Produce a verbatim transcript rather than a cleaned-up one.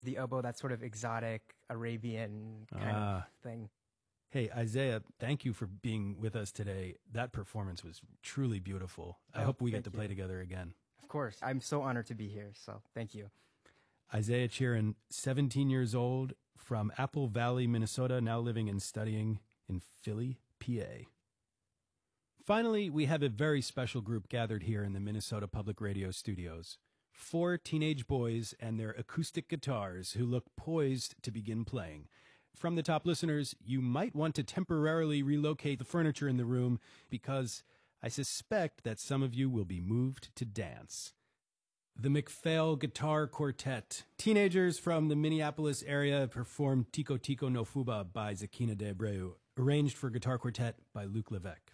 the oboe, that sort of exotic Arabian kind Ah. of thing. Hey, Isaiah, thank you for being with us today. That performance was truly beautiful. I Oh, hope we get thank to play you. together again. Of course. I'm so honored to be here, so thank you. Isaiah Chirin, seventeen years old, from Apple Valley, Minnesota, now living and studying in Philly, P A. Finally, we have a very special group gathered here in the Minnesota Public Radio studios. Four teenage boys and their acoustic guitars who look poised to begin playing. From the top listeners, you might want to temporarily relocate the furniture in the room because I suspect that some of you will be moved to dance. The McPhail Guitar Quartet. Teenagers from the Minneapolis area performed Tico Tico no Fuba by Zakina de Abreu, arranged for guitar quartet by Luc Levesque.